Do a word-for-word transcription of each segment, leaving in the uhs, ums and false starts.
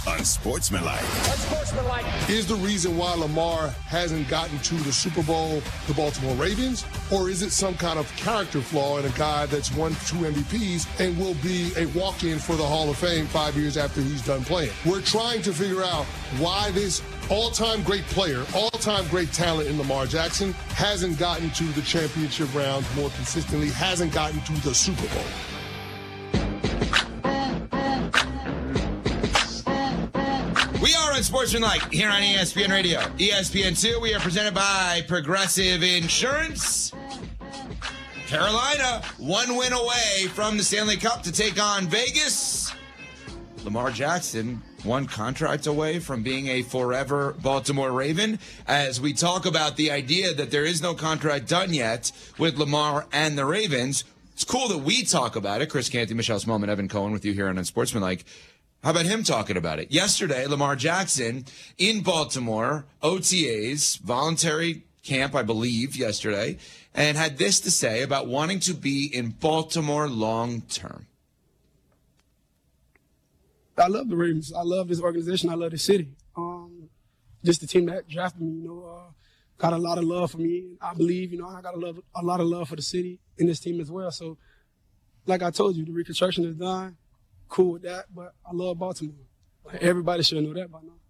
Unsportsmanlike. Unsportsmanlike. Is the reason why Lamar hasn't gotten to the Super Bowl the Baltimore Ravens? Or is it some kind of character flaw in a guy that's won two M V Ps and will be a walk-in for the Hall of Fame five years after he's done playing? We're trying to figure out why this all-time great player, all-time great talent in Lamar Jackson hasn't gotten to the championship round more consistently, hasn't gotten to the Super Bowl. We are Unsportsmanlike here on E S P N Radio. E S P N two, we are presented by Progressive Insurance. Carolina, one win away from the Stanley Cup to take on Vegas. Lamar Jackson, one contract away from being a forever Baltimore Raven. As we talk about the idea that there is no contract done yet with Lamar and the Ravens, it's cool that we talk about it. Chris Canty, Michelle Smallman, Evan Cohen with you here on Unsportsmanlike. How about him talking about it? Yesterday, Lamar Jackson in Baltimore, O T As, voluntary camp, I believe, yesterday, and had this to say about wanting to be in Baltimore long term. I love the Ravens. I love this organization. I love the city. Um, just the team that drafted me, you know, uh, got a lot of love for me. I believe, you know, I got a, love, a lot of love for the city and this team as well. So, like I told you, the reconstruction is done. Cool with that, but I love Baltimore. Everybody should know that by now.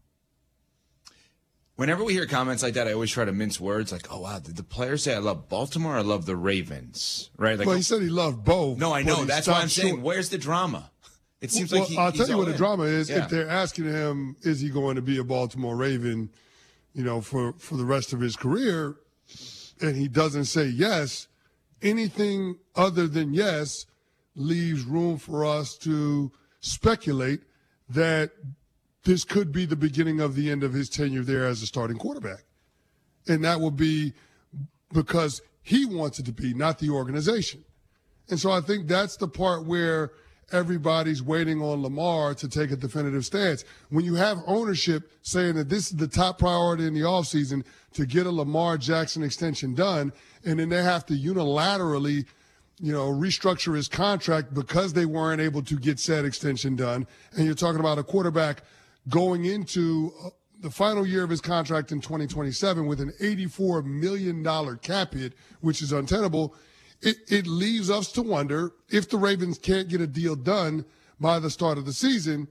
Whenever we hear comments like that, I always try to mince words like, oh, wow, did the player say I love Baltimore or I love the Ravens? Right? Like, well, he said he loved both. No, I know. That's why I'm saying, short. Where's the drama? It seems well, like he, I'll tell you what in. the drama is. Yeah. If they're asking him, is he going to be a Baltimore Raven, you know, for, for the rest of his career, and he doesn't say yes, anything other than yes leaves room for us to speculate that this could be the beginning of the end of his tenure there as a starting quarterback. And that will be because he wants it to be, not the organization. And so I think that's the part where everybody's waiting on Lamar to take a definitive stance. When you have ownership saying that this is the top priority in the offseason to get a Lamar Jackson extension done, and then they have to unilaterally, you know, restructure his contract because they weren't able to get said extension done, and you're talking about a quarterback going into the final year of his contract in twenty twenty-seven with an eighty-four million dollars cap hit, which is untenable, it, it leaves us to wonder if the Ravens can't get a deal done by the start of the season,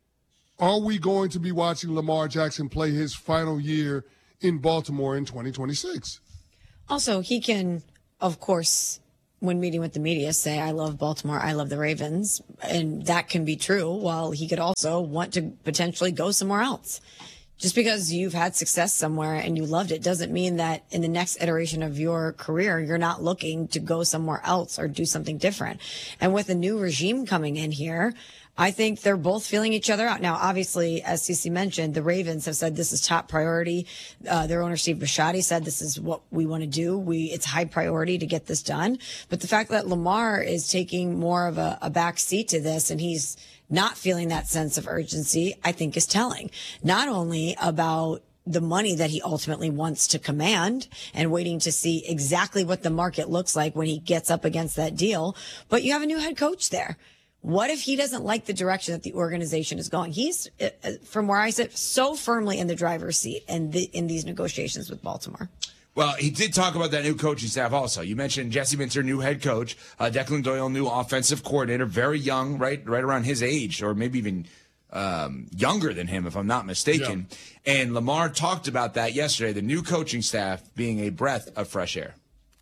are we going to be watching Lamar Jackson play his final year in Baltimore in twenty twenty-six? Also, he can, of course, when meeting with the media, say, I love Baltimore, I love the Ravens. And that can be true, while he could also want to potentially go somewhere else. Just because you've had success somewhere and you loved it doesn't mean that in the next iteration of your career, you're not looking to go somewhere else or do something different. And with a new regime coming in here, I think they're both feeling each other out. Now, obviously, as Cece mentioned, the Ravens have said this is top priority. Uh, their owner, Steve Bisciotti, said this is what we want to do. We, it's high priority to get this done. But the fact that Lamar is taking more of a, a back seat to this and he's not feeling that sense of urgency, I think is telling. Not only about the money that he ultimately wants to command and waiting to see exactly what the market looks like when he gets up against that deal, but you have a new head coach there. What if he doesn't like the direction that the organization is going? He's, from where I sit, so firmly in the driver's seat in, the, in these negotiations with Baltimore. Well, he did talk about that new coaching staff also. You mentioned Jesse Minter, new head coach, uh, Declan Doyle, new offensive coordinator, very young, right right around his age, or maybe even um, younger than him, if I'm not mistaken. Yeah. And Lamar talked about that yesterday, the new coaching staff being a breath of fresh air.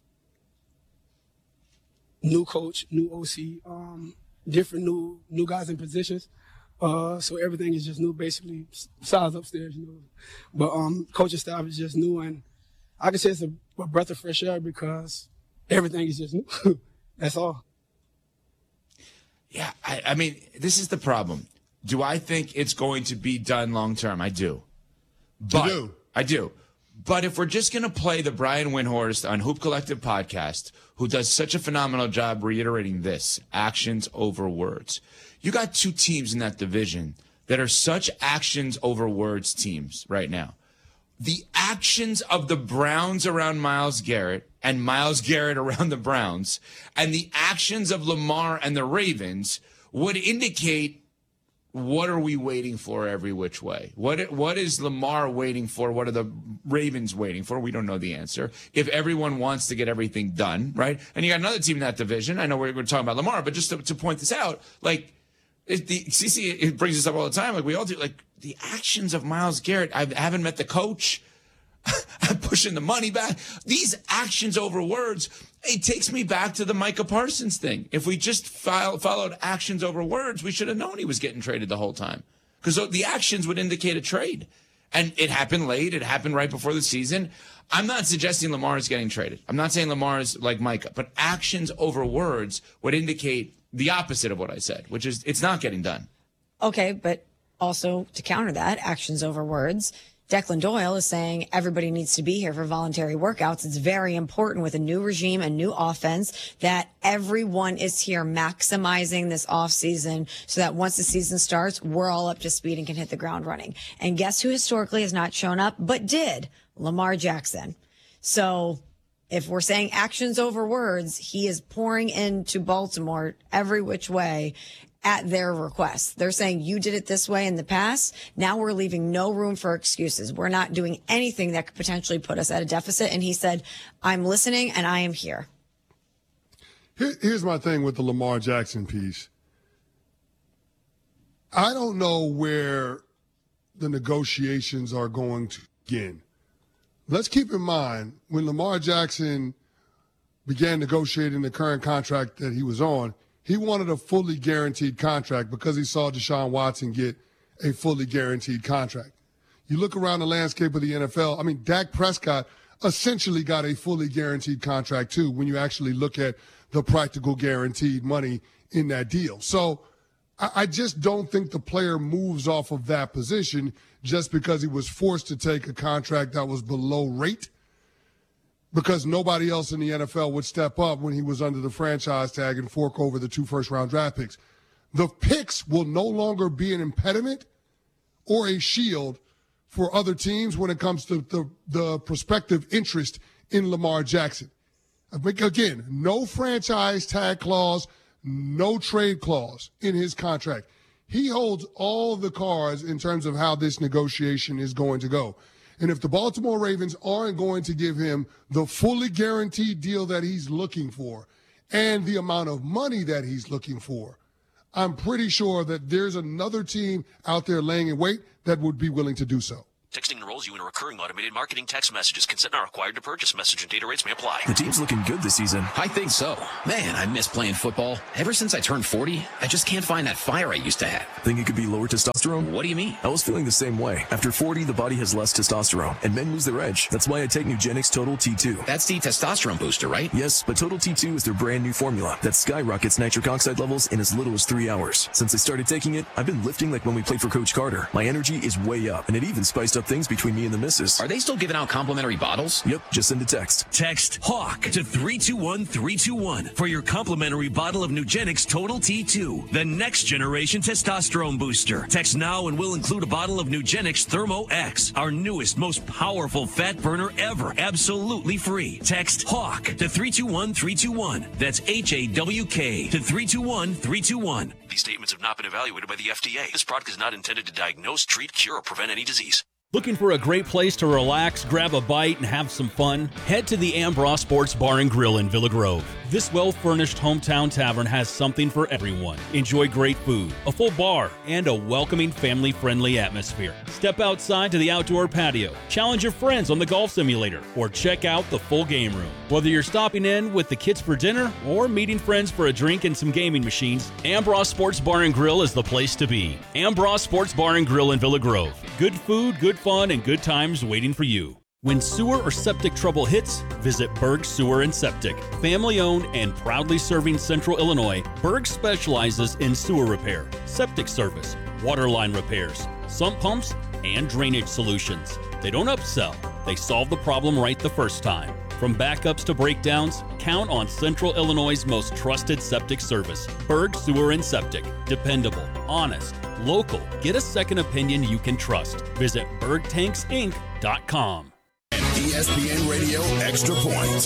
New coach, new O C, um, different new new guys in positions. Uh, so everything is just new, basically, size upstairs, you know. But um, coaching staff is just new, and I can say it's a, a breath of fresh air because everything is just new. That's all. Yeah, I, I mean, this is the problem. Do I think it's going to be done long term? I do. But, you do? I do. But if we're just going to play the Brian Windhorst on Hoop Collective podcast, who does such a phenomenal job reiterating this, actions over words. You got two teams in that division that are such actions over words teams right now. The actions of the Browns around Myles Garrett and Myles Garrett around the Browns and the actions of Lamar and the Ravens would indicate what are we waiting for every which way? What What is Lamar waiting for? What are the Ravens waiting for? We don't know the answer. If everyone wants to get everything done, right? And you got another team in that division. I know we're, we're talking about Lamar, but just to, to point this out, like, it, the C C, it brings us up all the time. Like we all do. Like the actions of Myles Garrett. I haven't met the coach. I'm pushing the money back. These actions over words. It takes me back to the Micah Parsons thing. If we just file, followed actions over words, we should have known he was getting traded the whole time. Because the actions would indicate a trade. And it happened late. It happened right before the season. I'm not suggesting Lamar is getting traded. I'm not saying Lamar is like Micah. But actions over words would indicate the opposite of what I said, which is it's not getting done. Okay, but also to counter that, actions over words, Declan Doyle is saying everybody needs to be here for voluntary workouts. It's very important with a new regime, a new offense, that everyone is here maximizing this offseason so that once the season starts, we're all up to speed and can hit the ground running. And guess who historically has not shown up, but did? Lamar Jackson. So if we're saying actions over words, he is pouring into Baltimore every which way at their request. They're saying you did it this way in the past. Now we're leaving no room for excuses. We're not doing anything that could potentially put us at a deficit. And he said, I'm listening and I am here. Here, here's my thing with the Lamar Jackson piece. I don't know where the negotiations are going to begin. Let's keep in mind when Lamar Jackson began negotiating the current contract that he was on, he wanted a fully guaranteed contract because he saw Deshaun Watson get a fully guaranteed contract. You look around the landscape of the N F L, I mean, Dak Prescott essentially got a fully guaranteed contract too when you actually look at the practical guaranteed money in that deal. So I, I just don't think the player moves off of that position just because he was forced to take a contract that was below rate, because nobody else in the N F L would step up when he was under the franchise tag and fork over the two first-round draft picks. The picks will no longer be an impediment or a shield for other teams when it comes to the, the prospective interest in Lamar Jackson. Again, no franchise tag clause, no trade clause in his contract. He holds all the cards in terms of how this negotiation is going to go. And if the Baltimore Ravens aren't going to give him the fully guaranteed deal that he's looking for and the amount of money that he's looking for, I'm pretty sure that there's another team out there laying in wait that would be willing to do so. Texting enrolls you in a recurring automated marketing text messages. Consent not required to purchase. Message and data rates may apply. The team's looking good this season. I think so. Man, I miss playing football. Ever since I turned forty, I just can't find that fire I used to have. Think it could be lower testosterone? What do you mean? I was feeling the same way. After forty, the body has less testosterone, and men lose their edge. That's why I take Nugenix Total T two. That's the testosterone booster, right? Yes, but Total T two is their brand new formula that skyrockets nitric oxide levels in as little as three hours. Since I started taking it, I've been lifting like when we played for Coach Carter. My energy is way up, and it even spiced up things between me and the missus. Are they still giving out complimentary bottles? Yep, just send a text. Text HAWK to three two one three two one for your complimentary bottle of Nugenix Total T two, the next generation testosterone booster. Text now and we'll include a bottle of Nugenix Thermo X, our newest, most powerful fat burner ever, absolutely free. Text HAWK to three two one three two one. That's H A W K to three two one three two one. These statements have not been evaluated by the F D A. This product is not intended to diagnose, treat, cure, or prevent any disease. Looking for a great place to relax, grab a bite, and have some fun? Head to the Ambrose Sports Bar and Grill in Villa Grove. This well-furnished hometown tavern has something for everyone. Enjoy great food, a full bar, and a welcoming, family-friendly atmosphere. Step outside to the outdoor patio, challenge your friends on the golf simulator, or check out the full game room. Whether you're stopping in with the kids for dinner or meeting friends for a drink and some gaming machines, Ambrose Sports Bar and Grill is the place to be. Ambrose Sports Bar and Grill in Villa Grove. Good food, good fun, and good times waiting for you. When sewer or septic trouble hits, visit Berg Sewer and Septic. Family owned and proudly serving Central Illinois, Berg specializes in sewer repair, septic service, water line repairs, sump pumps, and drainage solutions. They don't upsell, they solve the problem right the first time. From backups to breakdowns, count on Central Illinois' most trusted septic service. Berg Sewer and Septic. Dependable, honest, local. Get a second opinion you can trust. Visit berg tanks inc dot com. E S P N Radio Extra Points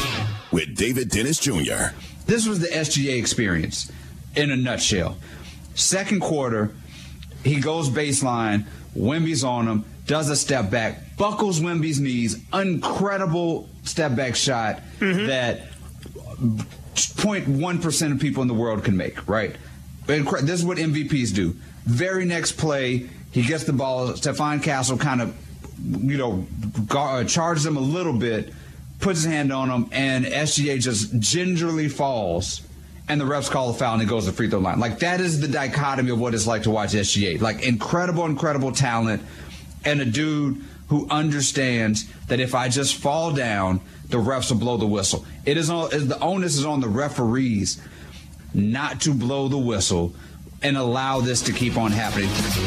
with David Dennis Junior This was the S G A experience in a nutshell. Second quarter, he goes baseline, Wemby's on him, does a step back, buckles Wemby's knees, incredible step back shot mm-hmm. that zero point one percent of people in the world can make, right? This is what M V Ps do. Very next play, he gets the ball, Stephon Castle kind of, you know, guard, charges him a little bit, puts his hand on him, and S G A just gingerly falls, and the refs call a foul, and he goes to the free throw line. Like, that is the dichotomy of what it's like to watch S G A. Like, incredible, incredible talent, and a dude who understands that if I just fall down, the refs will blow the whistle. It is on, the onus is on the referees not to blow the whistle and allow this to keep on happening.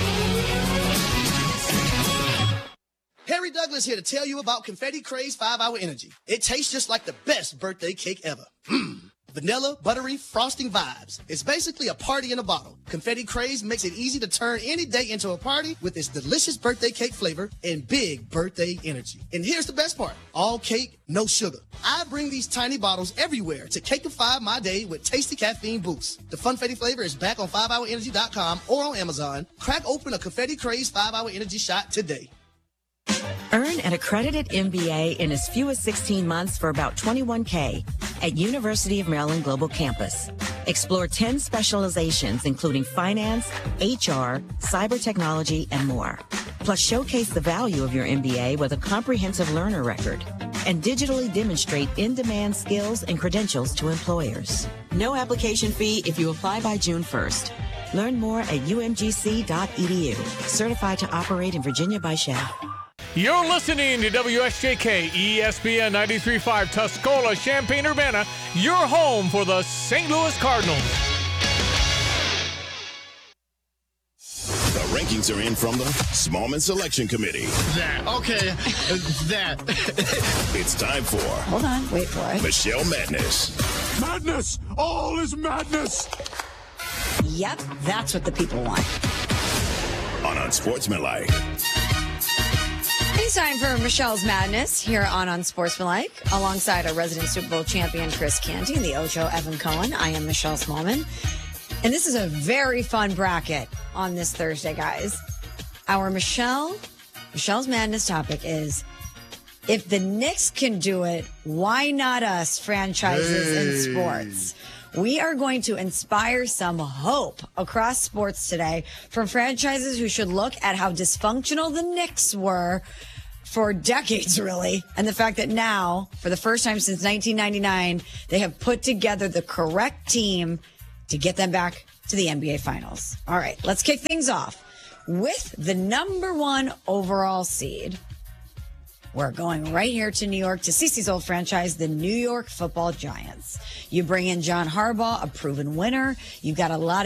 Harry Douglas here to tell you about Confetti Craze five hour Energy. It tastes just like the best birthday cake ever. Mmm. Vanilla, buttery, frosting vibes. It's basically a party in a bottle. Confetti Craze makes it easy to turn any day into a party with its delicious birthday cake flavor and big birthday energy. And here's the best part. All cake, no sugar. I bring these tiny bottles everywhere to cakeify my day with tasty caffeine boost. The Funfetti flavor is back on five hour energy dot com or on Amazon. Crack open a Confetti Craze five hour Energy shot today. Earn an accredited M B A in as few as sixteen months for about twenty-one K at University of Maryland Global Campus. Explore ten specializations, including finance, H R, cyber technology, and more. Plus, showcase the value of your M B A with a comprehensive learner record and digitally demonstrate in-demand skills and credentials to employers. No application fee if you apply by June first. Learn more at U M G C dot E D U. Certified to operate in Virginia by Shell. You're listening to W S J K E S P N ninety-three point five Tuscola, Champaign-Urbana, your home for the Saint Louis Cardinals. The rankings are in from the Smallman Selection Committee. That. Okay. that. It's time for... Hold on. Wait for it. Michelle Madness. Madness! All is madness! Yep, that's what the people want. On Unsportsmanlike. It's time for Michelle's Madness here on Unsportsmanlike, alongside our resident Super Bowl champion Chris Canty and the Ocho Evan Cohen. I am Michelle Smallman, and this is a very fun bracket on this Thursday, guys. Our Michelle, Michelle's Madness topic is: if the Knicks can do it, why not us? Franchises hey. in sports. We are going to inspire some hope across sports today from franchises who should look at how dysfunctional the Knicks were for decades, really, and the fact that now, for the first time since nineteen ninety-nine, they have put together the correct team to get them back to the N B A Finals. All right, let's kick things off with the number one overall seed. We're going right here to New York to Cece's old franchise, the New York Football Giants. You bring in John Harbaugh, a proven winner. You've got a lot of